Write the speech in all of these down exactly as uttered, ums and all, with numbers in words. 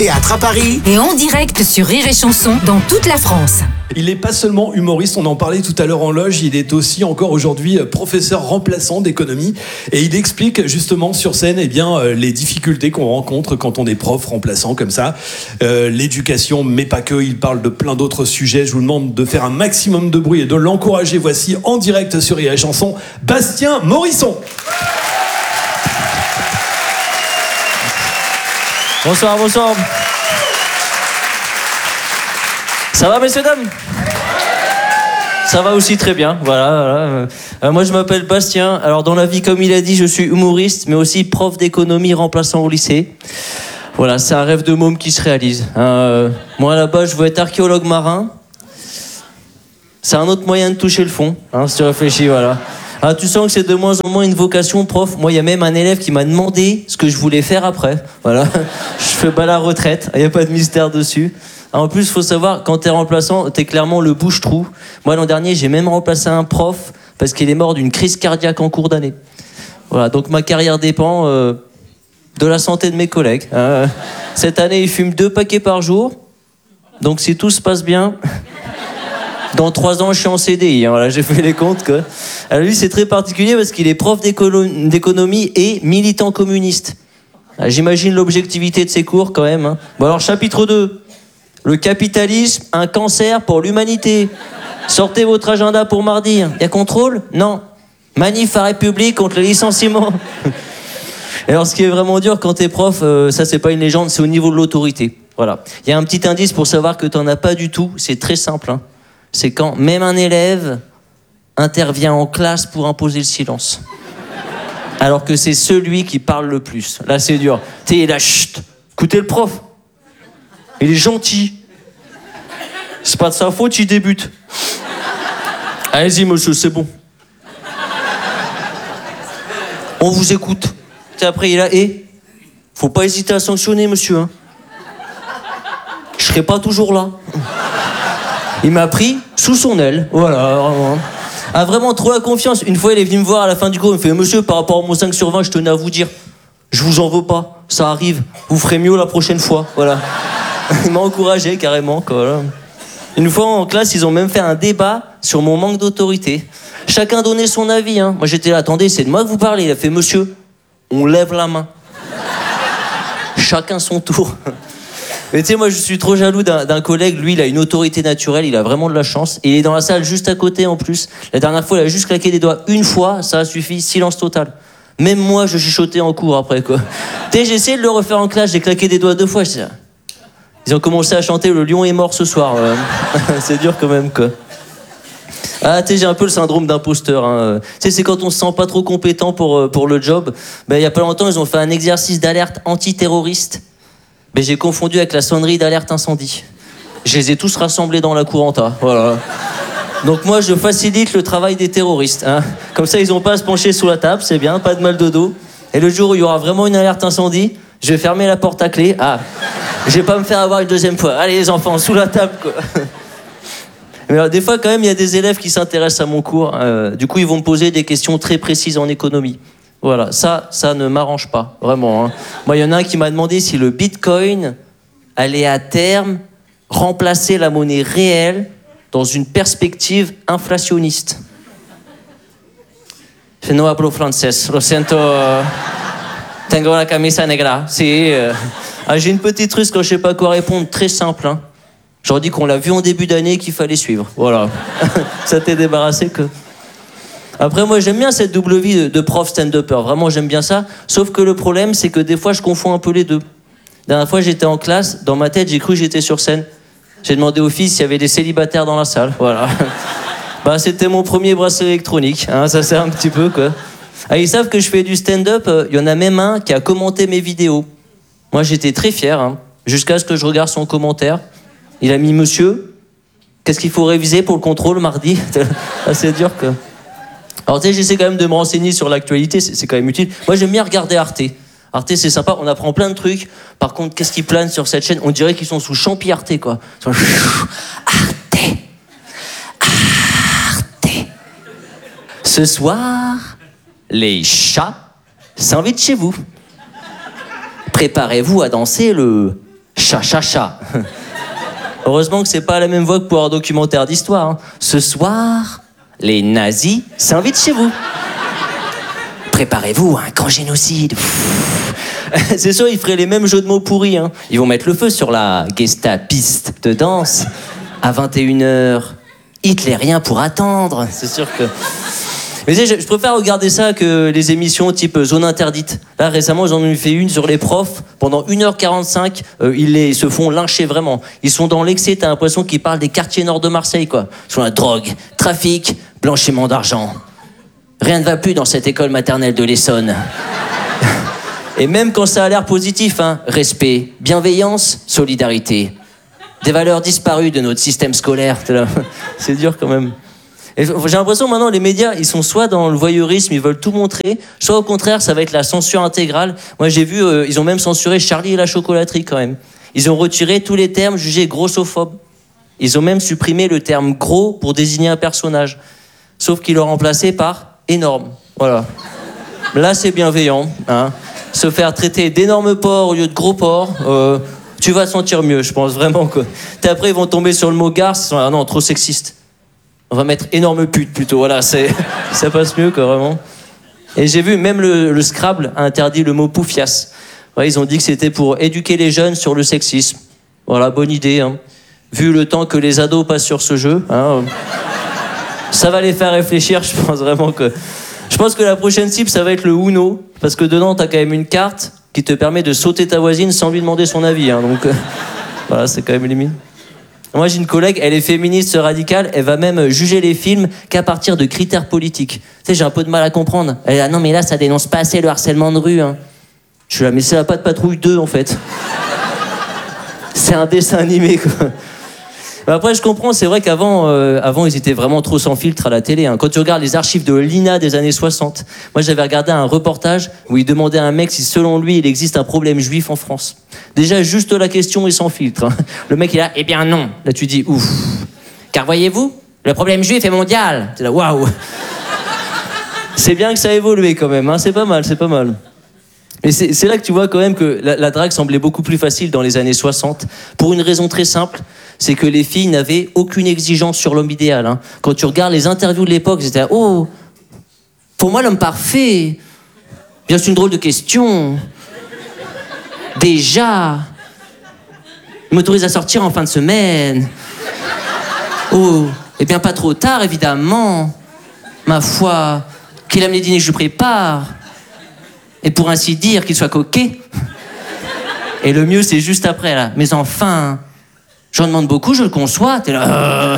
Théâtre à Paris. Et en direct sur Rire et Chanson dans toute la France. Il n'est pas seulement humoriste, on en parlait tout à l'heure en loge, il est aussi encore aujourd'hui professeur remplaçant d'économie et il explique justement sur scène eh bien, les difficultés qu'on rencontre quand on est prof remplaçant comme ça. Euh, l'éducation, mais pas que, il parle de plein d'autres sujets. Je vous demande de faire un maximum de bruit et de l'encourager. Voici en direct sur Rire et Chanson, Bastien Morisson. Bonsoir, bonsoir. Ça va, messieurs, dames? Ça va aussi très bien, voilà. voilà. Euh, moi, je m'appelle Bastien. Alors, dans la vie, comme il a dit, je suis humoriste, mais aussi prof d'économie remplaçant au lycée. Voilà, c'est un rêve de môme qui se réalise. Euh, moi, là-bas, je veux être archéologue marin. C'est un autre moyen de toucher le fond, hein, si tu réfléchis, voilà. Ah, tu sens que c'est de moins en moins une vocation, prof. Moi, il y a même un élève qui m'a demandé ce que je voulais faire après. Voilà, je fais pas la retraite, il n'y a pas de mystère dessus. En plus, il faut savoir, quand t'es remplaçant, t'es clairement le bouche-trou. Moi, l'an dernier, j'ai même remplacé un prof parce qu'il est mort d'une crise cardiaque en cours d'année. Voilà, donc ma carrière dépend euh, de la santé de mes collègues. Euh, cette année, ils fument deux paquets par jour. Donc, si tout se passe bien, dans trois ans, je suis en C D I. Hein, voilà, j'ai fait les comptes. Quoi. Alors, lui, c'est très particulier parce qu'il est prof d'écono- d'économie et militant communiste. Alors, j'imagine l'objectivité de ses cours quand même. Hein. Bon, alors, chapitre deux. Le capitalisme, un cancer pour l'humanité. Sortez votre agenda pour mardi. Il y a contrôle? Non. Manif à République contre le licenciement. Et alors, ce qui est vraiment dur quand t'es prof, euh, ça c'est pas une légende, c'est au niveau de l'autorité. Voilà. Il y a un petit indice pour savoir que t'en as pas du tout. C'est très simple. Hein. C'est quand même un élève intervient en classe pour imposer le silence. Alors que c'est celui qui parle le plus. Là, c'est dur. T'es là, chut. Écoutez le prof. Il est gentil. C'est pas de sa faute, il débute. Allez-y, monsieur, c'est bon. On vous écoute. Et après, il est là, et faut pas hésiter à sanctionner, monsieur. Hein. Je serai pas toujours là. Il m'a pris sous son aile. Voilà, vraiment. A vraiment trop la confiance. Une fois, il est venu me voir à la fin du cours. Il me fait, monsieur, par rapport à mon cinq sur vingt, je tenais à vous dire, je vous en veux pas. Ça arrive. Vous ferez mieux la prochaine fois. Voilà. Il m'a encouragé carrément. Quoi, voilà. Une fois en classe, ils ont même fait un débat sur mon manque d'autorité. Chacun donnait son avis. Hein. Moi j'étais là, attendez, c'est de moi que vous parlez. Il a fait, monsieur, on lève la main. Chacun son tour. Mais tu sais, moi je suis trop jaloux d'un, d'un collègue. Lui, il a une autorité naturelle, il a vraiment de la chance. Et il est dans la salle juste à côté en plus. La dernière fois, il a juste claqué des doigts une fois, ça a suffi, silence total. Même moi, je chuchotais en cours après, quoi. Tu sais, j'ai essayé de le refaire en classe, j'ai claqué des doigts deux fois, je sais. Ils ont commencé à chanter « Le lion est mort ce soir euh. ». C'est dur quand même, quoi. Ah, tu sais, j'ai un peu le syndrome d'imposteur. Hein. Tu sais, c'est quand on se sent pas trop compétent pour, pour le job. Ben, il y a pas longtemps, ils ont fait un exercice d'alerte antiterroriste. Ben, j'ai confondu avec la sonnerie d'alerte incendie. Je les ai tous rassemblés dans la couranta. Voilà. Donc moi, je facilite le travail des terroristes. Hein. Comme ça, ils ont pas à se pencher sous la table, c'est bien, pas de mal de dos. Et le jour où il y aura vraiment une alerte incendie, je vais fermer la porte à clé. Ah, je vais pas me faire avoir une deuxième fois. Allez les enfants, sous la table, quoi. Mais alors, des fois, quand même, il y a des élèves qui s'intéressent à mon cours. Euh, du coup, ils vont me poser des questions très précises en économie. Voilà, ça, ça ne m'arrange pas, vraiment. Hein. Moi, il y en a un qui m'a demandé si le Bitcoin allait à terme remplacer la monnaie réelle dans une perspective inflationniste. Je no hablo francés, lo siento... Tengo la camisa negra. Si, euh... ah, j'ai une petite russe quand je sais pas quoi répondre, très simple. Hein. Je leur dis qu'on l'a vu en début d'année et qu'il fallait suivre. Voilà. Ça t'est débarrassé que. Après, moi, j'aime bien cette double vie de, de prof stand-upper. Vraiment, j'aime bien ça. Sauf que le problème, c'est que des fois, je confonds un peu les deux. La dernière fois, j'étais en classe. Dans ma tête, j'ai cru que j'étais sur scène. J'ai demandé au fils s'il y avait des célibataires dans la salle. Voilà. Bah, c'était mon premier bracelet électronique. Hein, ça sert un petit peu, quoi. Ah, ils savent que je fais du stand-up. Il euh, y en a même un qui a commenté mes vidéos. Moi, j'étais très fier, hein, jusqu'à ce que je regarde son commentaire. Il a mis « Monsieur, qu'est-ce qu'il faut réviser pour le contrôle mardi ?» Assez dur, quoi. Alors, tu sais, j'essaie quand même de me renseigner sur l'actualité. C'est, c'est quand même utile. Moi, j'aime bien regarder Arte. Arte, c'est sympa. On apprend plein de trucs. Par contre, qu'est-ce qui plane sur cette chaîne? On dirait qu'ils sont sous champi Arte, quoi. Arte. Arte. Ce soir... les chats s'invitent chez vous. Préparez-vous à danser le Cha, cha, cha. Heureusement que c'est pas la même voix que pour un documentaire d'histoire. Hein. Ce soir, les nazis s'invitent chez vous. Préparez-vous à un grand génocide. C'est sûr, ils feraient les mêmes jeux de mots pourris. Hein. Ils vont mettre le feu sur la gestapiste de danse. À vingt et une heures, hitlérien pour attendre. C'est sûr que... Mais tu sais, je, je préfère regarder ça que les émissions type Zone Interdite. Là, récemment, ils en ont fait une sur les profs. Pendant une heure quarante-cinq, euh, ils, les, ils se font lyncher vraiment. Ils sont dans l'excès, t'as l'impression qu'ils parlent des quartiers nord de Marseille, quoi. Sur la drogue, trafic, blanchiment d'argent. Rien ne va plus dans cette école maternelle de l'Essonne. Et même quand ça a l'air positif, hein, respect, bienveillance, solidarité. Des valeurs disparues de notre système scolaire. C'est dur quand même. Et j'ai l'impression maintenant les médias ils sont soit dans le voyeurisme, ils veulent tout montrer, soit au contraire ça va être la censure intégrale. Moi j'ai vu euh, ils ont même censuré Charlie et la chocolaterie quand même. Ils ont retiré tous les termes jugés grossophobes. Ils ont même supprimé le terme gros pour désigner un personnage, sauf qu'ils l'ont remplacé par énorme. Voilà. Là c'est bienveillant, hein. Se faire traiter d'énorme porc au lieu de gros porc. Euh, tu vas te sentir mieux, je pense vraiment que. Et après ils vont tomber sur le mot garce, ils sont, ah non trop sexiste. On va mettre énorme pute plutôt, voilà, c'est, ça passe mieux quoi, vraiment. Et j'ai vu, même le, le Scrabble a interdit le mot poufias. Ouais, ils ont dit que c'était pour éduquer les jeunes sur le sexisme. Voilà, bonne idée. Hein. Vu le temps que les ados passent sur ce jeu, hein, ça va les faire réfléchir, je pense vraiment que... Je pense que la prochaine cible, ça va être le Uno, parce que dedans, t'as quand même une carte qui te permet de sauter ta voisine sans lui demander son avis. Hein, donc, euh, voilà, c'est quand même limite. Moi, j'ai une collègue, elle est féministe radicale, elle va même juger les films qu'à partir de critères politiques. Tu sais, j'ai un peu de mal à comprendre. Elle est là, non, mais là, ça dénonce pas assez le harcèlement de rue. Hein. Je suis là, mais c'est la Patte Patrouille deux, en fait. C'est un dessin animé, quoi. Mais après, je comprends, c'est vrai qu'avant, euh, avant, ils étaient vraiment trop sans filtre à la télé. Hein. Quand tu regardes les archives de l'I N A des années soixante, moi, j'avais regardé un reportage où il demandait à un mec si, selon lui, il existe un problème juif en France. Déjà, juste la question est sans filtre. Hein. Le mec, il est là, eh bien non. Là, tu dis, ouf. Car voyez-vous, le problème juif est mondial. C'est là, waouh. C'est bien que ça a évolué quand même, hein. C'est pas mal, c'est pas mal. Mais c'est, c'est là que tu vois quand même que la, la drague semblait beaucoup plus facile dans les années soixante, pour une raison très simple, c'est que les filles n'avaient aucune exigence sur l'homme idéal. Hein. Quand tu regardes les interviews de l'époque, c'était « Oh, pour moi l'homme parfait, bien c'est une drôle de question. Déjà, il m'autorise à sortir en fin de semaine. Oh, eh bien pas trop tard évidemment. Ma foi, qu'il aime les dîners que je prépare. Et pour ainsi dire qu'il soit coquet. Et le mieux c'est juste après là. Mais enfin, j'en demande beaucoup, je le conçois. T'es là. Euh...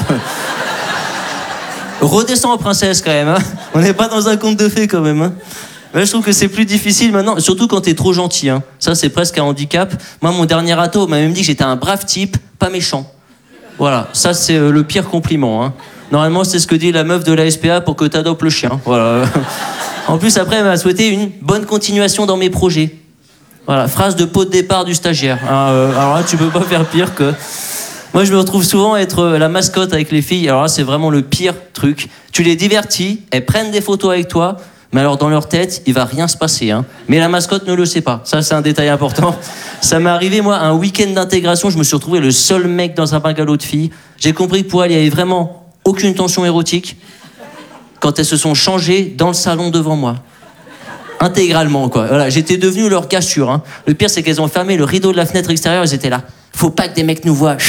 Redescends, princesse quand même. Hein. On n'est pas dans un conte de fées quand même. Hein. Mais je trouve que c'est plus difficile maintenant, surtout quand t'es trop gentil. Hein. Ça c'est presque un handicap. Moi mon dernier râteau m'a même dit que j'étais un brave type, pas méchant. Voilà, ça c'est euh, le pire compliment. Hein. Normalement c'est ce que dit la meuf de la S P A pour que t'adoptes le chien. Voilà. En plus, après, elle m'a souhaité une bonne continuation dans mes projets. Voilà, phrase de pot de départ du stagiaire. Alors, euh, alors là, tu peux pas faire pire que... Moi, je me retrouve souvent être la mascotte avec les filles. Alors là, c'est vraiment le pire truc. Tu les divertis, elles prennent des photos avec toi, mais alors dans leur tête, il va rien se passer. Hein. Mais la mascotte ne le sait pas. Ça, c'est un détail important. Ça m'est arrivé, moi, un week-end d'intégration. Je me suis retrouvé le seul mec dans un bungalow de filles. J'ai compris que pour elle, il y avait vraiment aucune tension érotique. Quand elles se sont changées dans le salon devant moi. Intégralement, quoi. Voilà, j'étais devenu leur cassure. Hein. Le pire, c'est qu'elles ont fermé le rideau de la fenêtre extérieure, elles étaient là. Faut pas que des mecs nous voient.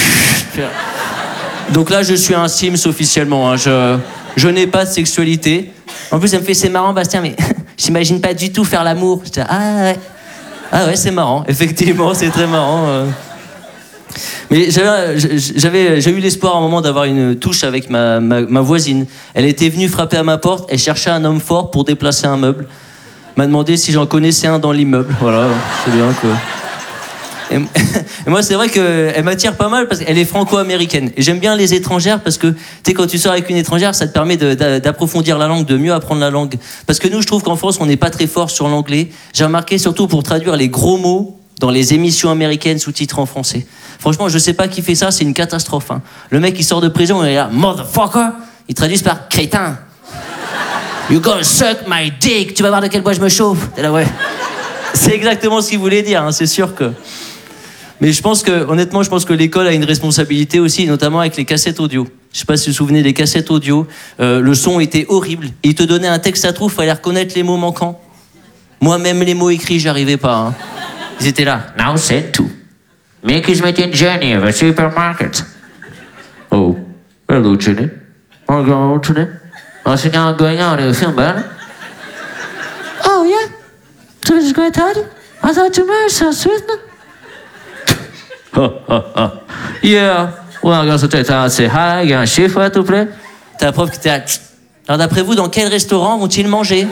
Donc là, je suis un Sims officiellement. Hein. Je, je n'ai pas de sexualité. En plus, elle me fait, c'est marrant, Bastien, mais j'imagine pas du tout faire l'amour. Je dis, ah ouais. Ah ouais, c'est marrant. Effectivement, c'est très marrant. Euh. Mais j'avais, j'avais, j'ai eu l'espoir à un moment d'avoir une touche avec ma, ma, ma voisine. Elle était venue frapper à ma porte, elle cherchait un homme fort pour déplacer un meuble. M'a demandé si j'en connaissais un dans l'immeuble. Voilà, c'est bien que... Et, et moi, c'est vrai qu'elle m'attire pas mal parce qu'elle est franco-américaine. Et j'aime bien les étrangères parce que, tu sais, quand tu sors avec une étrangère, ça te permet de, de, d'approfondir la langue, de mieux apprendre la langue. Parce que nous, je trouve qu'en France, on n'est pas très fort sur l'anglais. J'ai remarqué surtout pour traduire les gros mots dans les émissions américaines sous-titrées en français. Franchement, je sais pas qui fait ça, c'est une catastrophe. Hein. Le mec, il sort de prison, il est là, motherfucker. Ils traduisent par crétin. You gonna suck my dick. Tu vas voir de quel bois je me chauffe. T'es là, ouais. C'est exactement ce qu'il voulait dire, hein, c'est sûr que... Mais je pense que, honnêtement, je pense que l'école a une responsabilité aussi, notamment avec les cassettes audio. Je sais pas si vous vous souvenez des cassettes audio. Euh, le son était horrible. Ils te donnaient un texte à trous, il fallait reconnaître les mots manquants. Moi, même les mots écrits, j'arrivais pas. Hein. Ils étaient là. Now set to. Make is meeting Jenny of a supermarket. Oh, hello Jenny. I'm going today. I'm going out of film, oh yeah. So it's great time. I thought you were so sweet. Yeah. Well, I'm going to take time to say hi. You got a chef, s'il te plaît. T'as la prof qui était là. Alors d'après vous, dans quel restaurant vont-ils manger?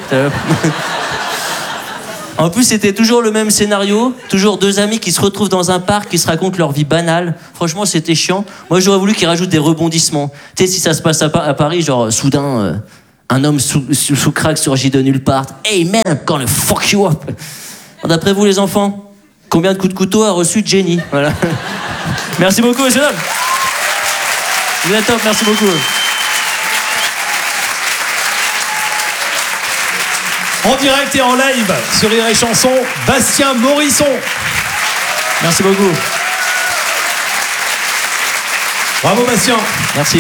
En plus, c'était toujours le même scénario. Toujours deux amis qui se retrouvent dans un parc, qui se racontent leur vie banale. Franchement, c'était chiant. Moi, j'aurais voulu qu'ils rajoutent des rebondissements. Tu sais, si ça se passe à, pa- à Paris, genre, soudain, euh, un homme sous, sous, sous crack surgit de nulle part. Hey man, I'm gonna fuck you up. Alors, d'après vous, les enfants, combien de coups de couteau a reçu Jenny? Voilà. Merci beaucoup, monsieur. Vous êtes top, merci beaucoup. En direct et en live sur Rire et Chanson, Bastien Morisson. Merci beaucoup. Bravo Bastien. Merci.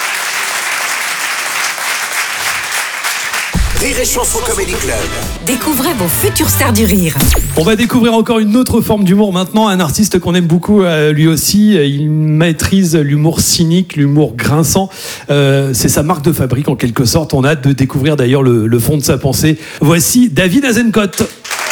Rire et Chanson Comedy Club. Découvrez vos futures stars du rire. On va découvrir encore une autre forme d'humour maintenant. Un artiste qu'on aime beaucoup, euh, lui aussi. Il maîtrise l'humour cynique, l'humour grinçant. Euh, c'est sa marque de fabrique en quelque sorte. On a hâte de découvrir d'ailleurs le, le fond de sa pensée. Voici David Azencott.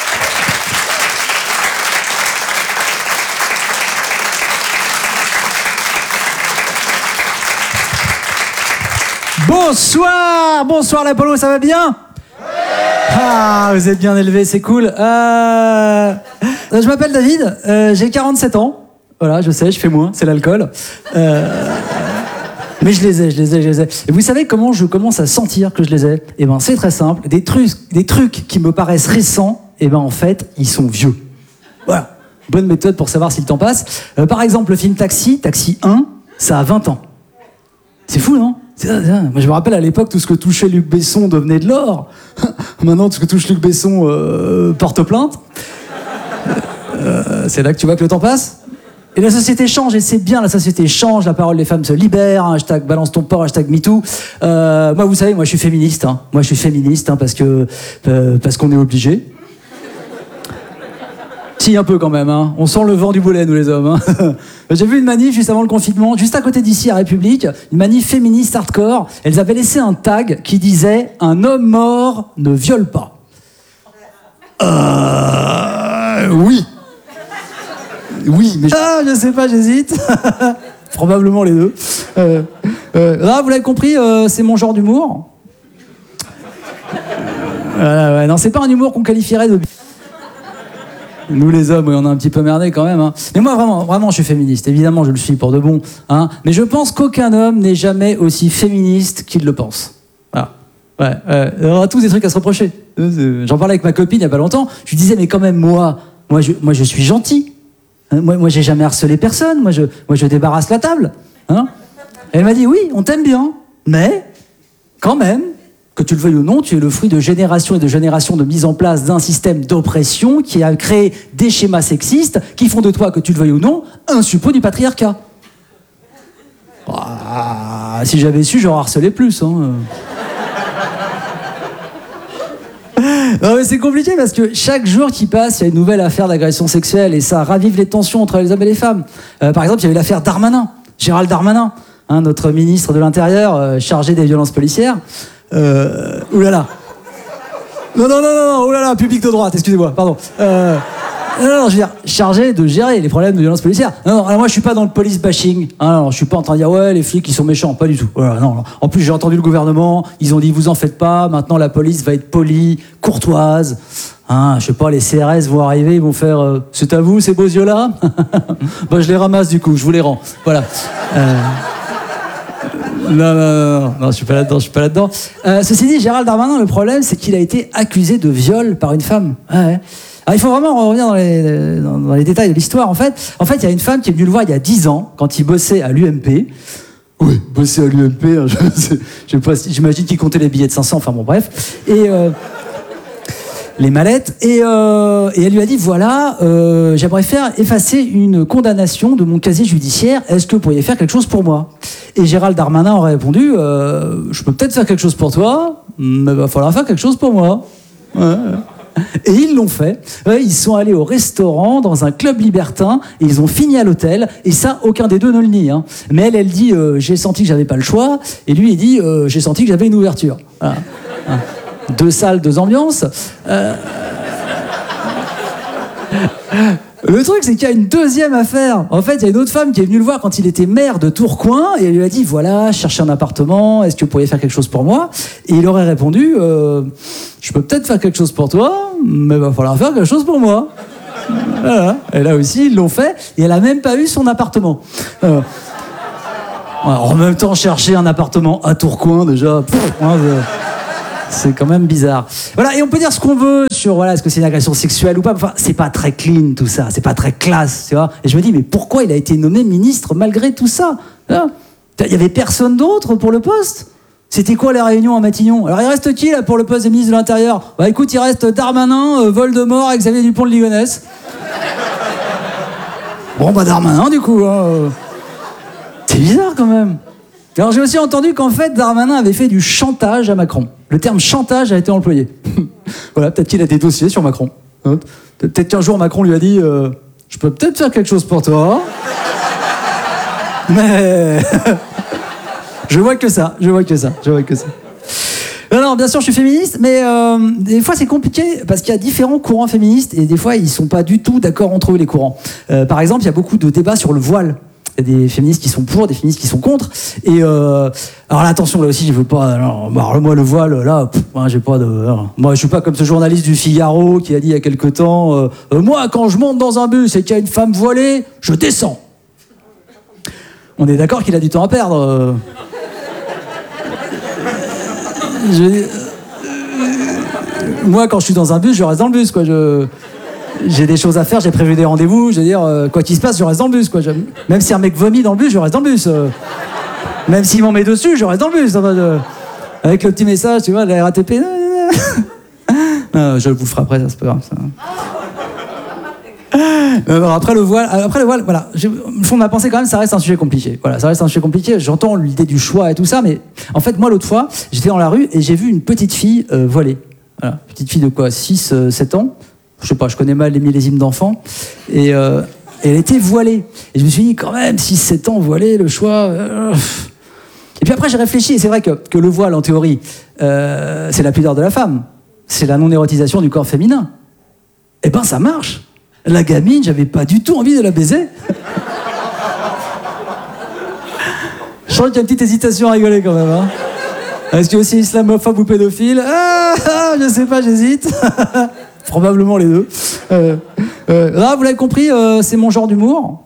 Bonsoir, bonsoir l'Apollo, ça va bien? Ah, vous êtes bien élevé, c'est cool. Euh... Je m'appelle David, euh, j'ai quarante-sept ans. Voilà, je sais, je fais moins, c'est l'alcool. Euh... Mais je les ai, je les ai, je les ai. Et vous savez comment je commence à sentir que je les ai? Eh ben, c'est très simple. Des trucs, des trucs qui me paraissent récents, eh ben, en fait, ils sont vieux. Voilà. Bonne méthode pour savoir si le temps passe. Euh, par exemple, le film Taxi, Taxi un, ça a vingt ans. C'est fou, non? C'est ça, c'est ça. Moi, je me rappelle à l'époque, tout ce que touchait Luc Besson devenait de l'or. Maintenant, tout ce que touche Luc Besson euh, porte plainte. Euh, c'est là que tu vois que le temps passe. Et la société change, et c'est bien, la société change, la parole des femmes se libère, hein, hashtag balance ton porc, hashtag MeToo. Euh, moi, vous savez, moi, je suis féministe. Hein. Moi, je suis féministe hein, parce que euh, parce qu'on est obligé. Si, un peu quand même. Hein. On sent le vent du boulet, nous les hommes. Hein. J'ai vu une manif juste avant le confinement, juste à côté d'ici, à République, une manif féministe hardcore. Elles avaient laissé un tag qui disait « Un homme mort ne viole pas ». Euh... Oui. Oui, mais... Ah, je sais pas, j'hésite. Probablement les deux. Euh, euh, là, vous l'avez compris, euh, c'est mon genre d'humour. Voilà, ouais, non, c'est pas un humour qu'on qualifierait de... Nous les hommes, oui, on a un petit peu merdé quand même. Hein. Mais moi, vraiment, vraiment, je suis féministe. Évidemment, je le suis pour de bon. Hein. Mais je pense qu'aucun homme n'est jamais aussi féministe qu'il le pense. Voilà. Ouais, ouais. On a tous des trucs à se reprocher. J'en parlais avec ma copine il y a pas longtemps. Je lui disais, mais quand même, moi, moi, je, moi, je suis gentil. Moi, moi, j'ai jamais harcelé personne. Moi, je, moi, je débarrasse la table. Hein. Elle m'a dit, oui, on t'aime bien, mais quand même. Que tu le veuilles ou non, tu es le fruit de générations et de générations de mise en place d'un système d'oppression qui a créé des schémas sexistes qui font de toi, que tu le veuilles ou non, un suppôt du patriarcat. Ah, si j'avais su, j'aurais harcelé plus. Hein. Non mais c'est compliqué parce que chaque jour qui passe, il y a une nouvelle affaire d'agression sexuelle et ça ravive les tensions entre les hommes et les femmes. Euh, par exemple, il y a eu l'affaire Darmanin, Gérald Darmanin, hein, notre ministre de l'Intérieur euh, chargé des violences policières. Euh, oulala. Non, non, non, non, non, oulala, public de droite, excusez-moi, pardon. Euh, non, non, je veux dire, chargé de gérer les problèmes de violence policière. Non, non, alors moi je suis pas dans le police bashing. Hein, non, je suis pas en train de dire, ouais, les flics ils sont méchants, pas du tout. Voilà, non, non. En plus, j'ai entendu le gouvernement, ils ont dit, vous en faites pas, maintenant la police va être polie, courtoise. Hein, je sais pas, les C R S vont arriver, ils vont faire, euh, c'est à vous ces beaux yeux-là? Bah, je les ramasse du coup, je vous les rends. Voilà. Euh... Non, non, non, non, non, je suis pas là-dedans, je suis pas là-dedans. Euh, ceci dit, Gérald Darmanin, le problème, c'est qu'il a été accusé de viol par une femme. Ah ouais. Alors, il faut vraiment revenir dans les, dans, dans les détails de l'histoire. En fait, en fait, il y a une femme qui est venue le voir il y a dix ans, quand il bossait à l'U M P. Oui, bosser à l'U M P, hein, je sais pas, j'imagine qu'il comptait les billets de cinq cents, enfin bon, bref. Et... Euh, les mallettes, et, euh, et elle lui a dit, voilà, euh, j'aimerais faire effacer une condamnation de mon casier judiciaire, est-ce que vous pourriez faire quelque chose pour moi? Et Gérald Darmanin aurait répondu, euh, je peux peut-être faire quelque chose pour toi, mais il va falloir faire quelque chose pour moi. Ouais. Et ils l'ont fait. Ouais, ils sont allés au restaurant, dans un club libertin, et ils ont fini à l'hôtel. Et ça, aucun des deux ne le nie. Hein. Mais elle, elle dit, euh, j'ai senti que j'avais pas le choix. Et lui, il dit, euh, j'ai senti que j'avais une ouverture. Voilà. Hein. Deux salles, deux ambiances. Euh... Le truc, c'est qu'il y a une deuxième affaire. En fait, il y a une autre femme qui est venue le voir quand il était maire de Tourcoing, et elle lui a dit, voilà, je cherche un appartement, est-ce que vous pourriez faire quelque chose pour moi? Et il aurait répondu, euh, je peux peut-être faire quelque chose pour toi, mais il va falloir faire quelque chose pour moi. Voilà. Et là aussi, ils l'ont fait, et elle a même pas eu son appartement. Euh... Alors, en même temps, chercher un appartement à Tourcoing, déjà... Pff, hein, c'est quand même bizarre. Voilà, et on peut dire ce qu'on veut sur, voilà, est-ce que c'est une agression sexuelle ou pas. Enfin, c'est pas très clean tout ça, c'est pas très classe, tu vois. Et je me dis, mais pourquoi il a été nommé ministre malgré tout ça? Il y avait personne d'autre pour le poste. C'était quoi les réunions à Matignon? Alors il reste qui là pour le poste de ministre de l'Intérieur? Bah écoute, il reste Darmanin, euh, Voldemort et Xavier Dupont de Ligonnès. Bon bah Darmanin du coup. Hein. C'est bizarre quand même. Alors j'ai aussi entendu qu'en fait Darmanin avait fait du chantage à Macron. Le terme chantage a été employé. Voilà, peut-être qu'il a des dossiers sur Macron. Peut-être qu'un jour Macron lui a dit euh, je peux peut-être faire quelque chose pour toi, mais je vois que ça, je vois que ça, je vois que ça. Non, non, bien sûr, je suis féministe, mais euh, des fois c'est compliqué parce qu'il y a différents courants féministes et des fois ils sont pas du tout d'accord entre eux les courants. Euh, par exemple, il y a beaucoup de débats sur le voile. Il y a des féministes qui sont pour, des féministes qui sont contre. Et euh, alors là, attention, là aussi, je veux pas. Alors, alors moi, le voile, là, pff, moi, j'ai pas de. Alors, moi, je suis pas comme ce journaliste du Figaro qui a dit il y a quelque temps. Euh, euh, moi, quand je monte dans un bus et qu'il y a une femme voilée, je descends. On est d'accord qu'il a du temps à perdre. Euh... je... euh... Moi, quand je suis dans un bus, je reste dans le bus, quoi. Je... J'ai des choses à faire, j'ai prévu des rendez-vous, je veux dire, euh, quoi qu'il se passe, je reste dans le bus, quoi. Je... Même si un mec vomit dans le bus, je reste dans le bus. Euh... Même s'il m'en met dessus, je reste dans le bus. Enfin, je... Avec le petit message, tu vois, de la R A T P. Non, je vous le ferai après, ça, c'est pas grave, ça. Euh, bon, après le voile, après le voile, voilà. Je, le fond de ma pensée, quand même, ça reste un sujet compliqué. Voilà, ça reste un sujet compliqué. J'entends l'idée du choix et tout ça, mais en fait, moi, l'autre fois, j'étais dans la rue et j'ai vu une petite fille euh, voilée. Voilà, petite fille de quoi, six, sept ans. Je sais pas, je connais mal les millésimes d'enfants. Et, euh, et elle était voilée. Et je me suis dit, quand même, six sept ans voilée, le choix. Euh... Et puis après, j'ai réfléchi, et c'est vrai que, que le voile, en théorie, euh, c'est la pudeur de la femme. C'est la non-érotisation du corps féminin. Eh ben, ça marche. La gamine, j'avais pas du tout envie de la baiser. Je sens qu'il y a une petite hésitation à rigoler quand même. Hein. Est-ce que c'est islamophobe ou pédophile? ah, ah, Je sais pas, j'hésite. Probablement les deux. Euh, euh, là, vous l'avez compris, euh, c'est mon genre d'humour.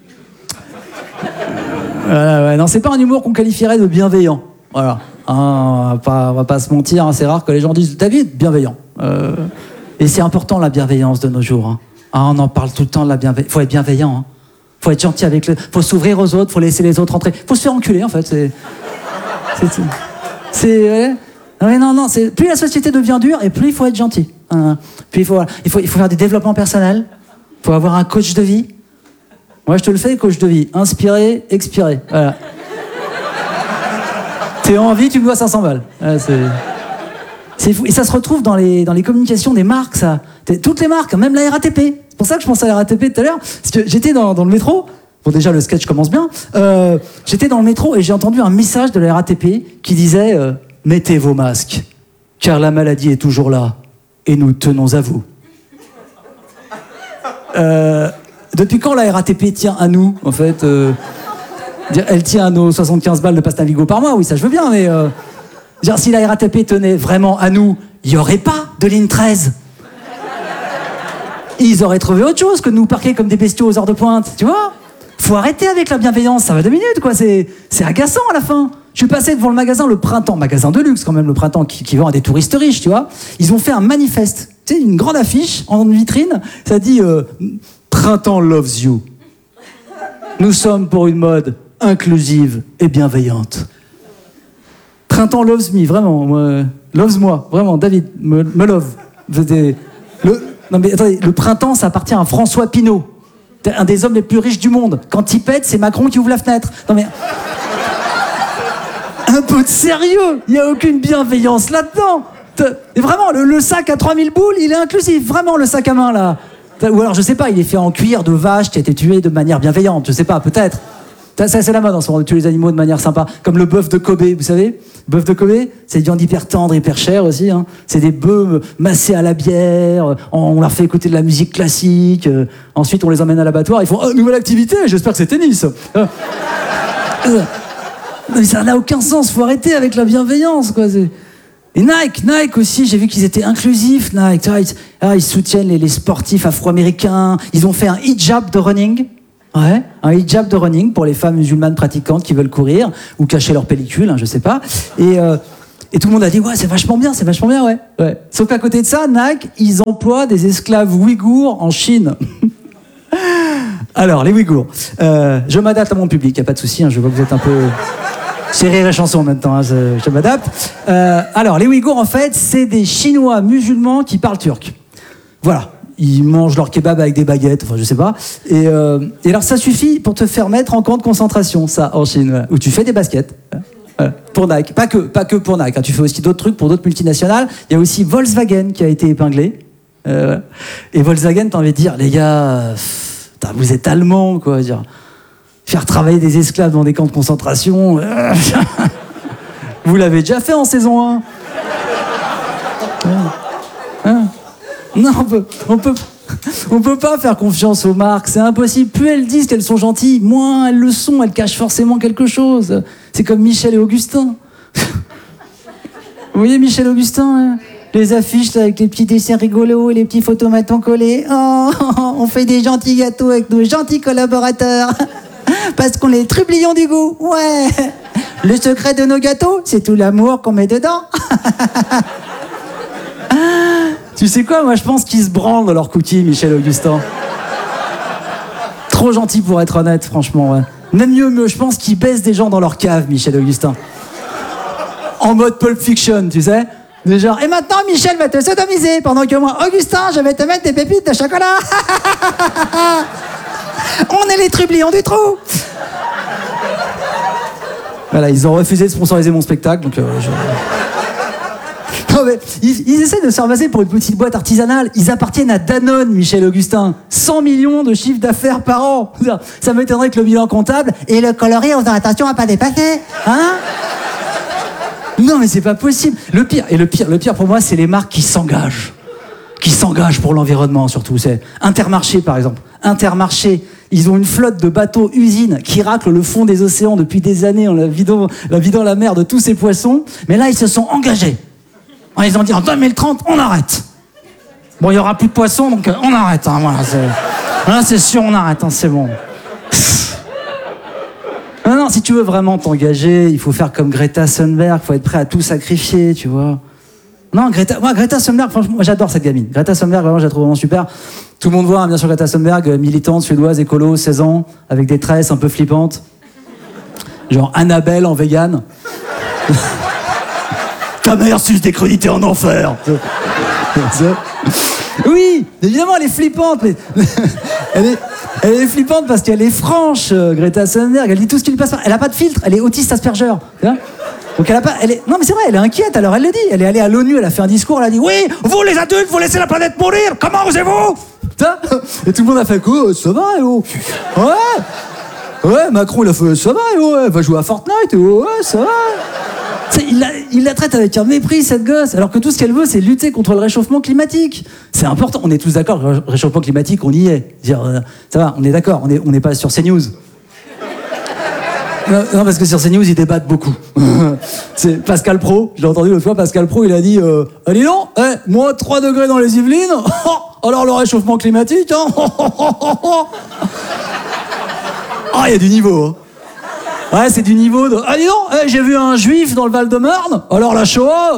Voilà, ouais, non, c'est pas un humour qu'on qualifierait de bienveillant. Voilà. Hein, on va pas, on va pas se mentir, hein, c'est rare que les gens disent David, bienveillant. Euh, et c'est important la bienveillance de nos jours. Hein. Ah, on en parle tout le temps de la bienveillance. Faut être bienveillant. Hein. Faut être gentil avec le. Faut s'ouvrir aux autres. Faut laisser les autres entrer. Faut se faire enculer en fait. C'est. C'est. c'est, c'est ouais. Ouais, non, non. C'est plus la société devient dure et plus il faut être gentil. Hein. Puis il faut, il faut, il faut faire du développement personnel. Il faut avoir un coach de vie. Moi, je te le fais, coach de vie. Inspirer, expirer. Voilà. T'es en vie, tu me dois cinq cents balles. Voilà, c'est... c'est fou. Et ça se retrouve dans les, dans les communications des marques, ça. Toutes les marques, même la R A T P. C'est pour ça que je pensais à la R A T P tout à l'heure. Parce que j'étais dans, dans le métro. Bon, déjà, le sketch commence bien. Euh, j'étais dans le métro et j'ai entendu un message de la R A T P qui disait euh, « Mettez vos masques, car la maladie est toujours là, et nous tenons à vous. » Euh... Depuis quand la R A T P tient à nous, en fait euh, elle tient à nos soixante-quinze balles de pasta Vigo par mois, oui, ça je veux bien, mais... Euh, dire, si la R A T P tenait vraiment à nous, il n'y aurait pas de ligne treize. Ils auraient trouvé autre chose que de nous parquer comme des bestiaux aux heures de pointe, tu vois. Faut arrêter avec la bienveillance, ça va deux minutes, quoi, c'est, c'est agaçant à la fin. Je suis passé devant le magasin Le Printemps, magasin de luxe quand même, Le Printemps, qui, qui vend à des touristes riches, tu vois. Ils ont fait un manifeste, tu sais, une grande affiche en vitrine, ça dit... Euh, Printemps loves you. Nous sommes pour une mode inclusive et bienveillante. Printemps loves me, vraiment. Moi, loves moi, vraiment. David, me, me love. Non mais attendez, le printemps, ça appartient à François Pinault. Un des hommes les plus riches du monde. Quand il pète, c'est Macron qui ouvre la fenêtre. Non mais... Un peu de sérieux. Il n'y a aucune bienveillance là-dedans. Et vraiment, le, le sac à trois mille boules, il est inclusif. Vraiment, le sac à main, là. Ou alors, je sais pas, il est fait en cuir de vache qui a été tué de manière bienveillante. Je sais pas, peut-être. Ça, ça, c'est la mode en ce moment, de tuer les animaux de manière sympa. Comme le bœuf de Kobe, vous savez. Bœuf de Kobe, c'est une viande hyper tendre, hyper chère aussi. Hein. C'est des bœufs massés à la bière. On leur fait écouter de la musique classique. Euh, ensuite, on les emmène à l'abattoir. Ils font oh, nouvelle activité, j'espère que c'est tennis. Euh, euh, mais ça n'a aucun sens, faut arrêter avec la bienveillance, quoi. C'est... Et Nike, Nike aussi, j'ai vu qu'ils étaient inclusifs, Nike. Ah, ils, ah, ils soutiennent les, les sportifs afro-américains. Ils ont fait un hijab de running. Ouais, un hijab de running pour les femmes musulmanes pratiquantes qui veulent courir ou cacher leur pellicule, hein, je sais pas. Et, euh, et tout le monde a dit ouais, c'est vachement bien, c'est vachement bien, ouais. ouais. Sauf qu'à côté de ça, Nike, ils emploient des esclaves ouïghours en Chine. Alors, les Ouïghours. Euh, je m'adapte à mon public, y a pas de souci. Hein, je vois que vous êtes un peu... C'est rire et chanson en même temps, hein, je, je m'adapte. Euh, alors, les Ouïghours, en fait, c'est des Chinois musulmans qui parlent turc. Voilà. Ils mangent leur kebab avec des baguettes, enfin, je sais pas. Et, euh, et alors, ça suffit pour te faire mettre en camp de concentration, ça, en Chine, voilà, où tu fais des baskets. Voilà, pour Nike. Pas que, pas que pour Nike. Hein, tu fais aussi d'autres trucs pour d'autres multinationales. Il y a aussi Volkswagen qui a été épinglé. Euh, et Volkswagen, t'as envie de dire, les gars, pff, vous êtes allemands, quoi. Dire. Faire travailler des esclaves dans des camps de concentration, euh, vous l'avez déjà fait en saison un. Hein, hein. Non, on peut, on peut, on peut pas faire confiance aux marques, c'est impossible. Plus elles disent qu'elles sont gentilles, moins elles le sont, elles cachent forcément quelque chose. C'est comme Michel et Augustin. Vous voyez Michel et Augustin, hein, les affiches là, avec les petits dessins rigolos et les petits photomatons collés. Oh, on fait des gentils gâteaux avec nos gentils collaborateurs. Parce qu'on est les trublions du goût, ouais. Le secret de nos gâteaux, c'est tout l'amour qu'on met dedans. Tu sais quoi, moi je pense qu'ils se branlent dans leurs cookies, Michel Augustin. Trop gentil pour être honnête, franchement, ouais. Même mieux, mieux, je pense qu'ils baissent des gens dans leur cave, Michel Augustin. En mode Pulp Fiction, tu sais. De genre, et maintenant Michel va te sodomiser, pendant que moi, Augustin, je vais te mettre des pépites de chocolat. On est les trublions du trou. Voilà, ils ont refusé de sponsoriser mon spectacle, donc euh, je... Non mais, ils, ils essaient de se faire passer pour une petite boîte artisanale. Ils appartiennent à Danone, Michel Augustin. cent millions de chiffre d'affaires par an. Ça m'étonnerait que le bilan comptable et le coloris, en faisant attention à pas dépasser. Hein? Non mais c'est pas possible. Le pire, et le pire, le pire pour moi, c'est les marques qui s'engagent. Qui s'engagent pour l'environnement surtout. C'est Intermarché par exemple. Intermarché, ils ont une flotte de bateaux usines qui raclent le fond des océans depuis des années en la vidant la, vidant la mer de tous ces poissons. Mais là, ils se sont engagés. Ils ont dit en deux mille trente, on arrête. Bon, il n'y aura plus de poissons, donc on arrête. Hein, voilà, c'est... Là, c'est sûr, on arrête, hein, c'est bon. Non, non, si tu veux vraiment t'engager, il faut faire comme Greta Thunberg, il faut être prêt à tout sacrifier, tu vois. Non, Greta, moi, Greta Thunberg, franchement, moi, j'adore cette gamine. Greta Thunberg, vraiment, je la trouve vraiment super. Tout le monde voit, hein, bien sûr, Greta Thunberg, militante suédoise, écolo, seize ans, avec des tresses un peu flippantes. Genre Annabelle en vegan. Ta mère suce des crudités en enfer. Oui, évidemment, elle est flippante, mais elle est, elle est flippante parce qu'elle est franche, Greta Thunberg. Elle dit tout ce qui lui passe par. Elle a pas de filtre. Elle est autiste Asperger. Donc elle a pas. Elle est. Non, mais c'est vrai. Elle est inquiète. Alors elle le dit. Elle est allée à l'ONU. Elle a fait un discours. Elle a dit oui, vous les adultes, vous laissez la planète mourir. Comment osez-vous? Et tout le monde a fait quoi? Ça va, oh. Ouais. Ouais. Macron, il a fait ça va, oh. Elle va jouer à Fortnite, oh. Ouais, ça va. Il la, il la traite avec un mépris, cette gosse, alors que tout ce qu'elle veut, c'est lutter contre le réchauffement climatique. C'est important. On est tous d'accord, le réchauffement climatique, on y est. Dire, euh, ça va, on est d'accord, on n'est on est pas sur CNews. Non, non, parce que sur CNews, ils débattent beaucoup. C'est Pascal Praud, je l'ai entendu l'autre fois, Pascal Praud, il a dit euh, « Allez non, eh, moins trois degrés dans les Yvelines, alors le réchauffement climatique, hein. » Ah, il y a du niveau, hein. Ouais, c'est du niveau de... Ah, dis donc, hey, j'ai vu un juif dans le Val-de-Marne, alors la Shoah...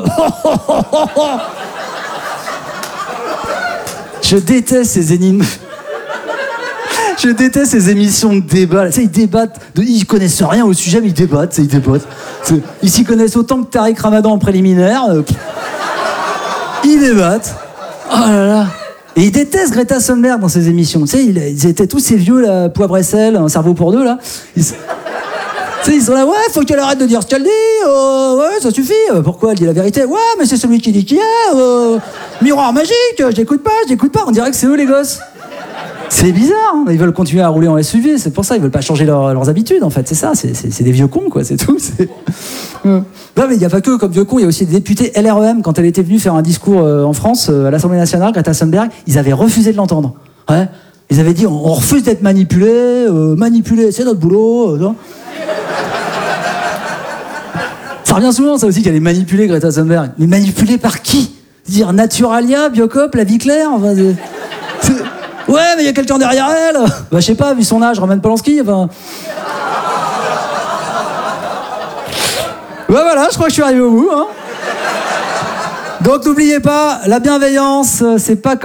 Je déteste ces énigmes. Je déteste ces émissions de débat. Tu sais, ils débattent, de... ils connaissent rien au sujet, mais ils débattent, ils débattent. C'est... Ils s'y connaissent autant que Tariq Ramadan en préliminaire. Ils débattent. Oh là là. Et ils détestent Greta Thunberg dans ses émissions. Tu sais, ils, ils étaient tous ces vieux, là, poivre et sel, un cerveau pour deux, là. Ils, tu sais, ils sont là, ouais, faut qu'elle arrête de dire ce qu'elle dit, euh, ouais, ça suffit. Euh, pourquoi elle dit la vérité? Ouais, mais c'est celui qui dit qui est, euh, miroir magique, j'écoute pas, j'écoute pas. On dirait que c'est eux les gosses. C'est bizarre, hein. Ils veulent continuer à rouler en S U V, c'est pour ça, ils veulent pas changer leur, leurs habitudes, en fait, c'est ça, c'est, c'est, c'est des vieux cons, quoi, c'est tout. C'est... Non, mais il n'y a pas que comme vieux cons, il y a aussi des députés L R E M, quand elle était venue faire un discours euh, en France, euh, à l'Assemblée nationale, Greta Thunberg, ils avaient refusé de l'entendre. Ouais. Ils avaient dit, on, on refuse d'être manipulé, euh, manipuler, c'est notre boulot. Euh, ça revient souvent, ça aussi, qu'elle est manipulée, Greta Thunberg. Mais manipulée par qui? Dire Naturalia, Biocop, La Vie Claire, enfin, c'est... C'est... Ouais, mais il y a quelqu'un derrière elle. Bah, je sais pas, vu son âge, ramène Polanski, enfin... Ouais, voilà, je crois que je suis arrivé au bout, hein. Donc, n'oubliez pas, la bienveillance, c'est pas comme...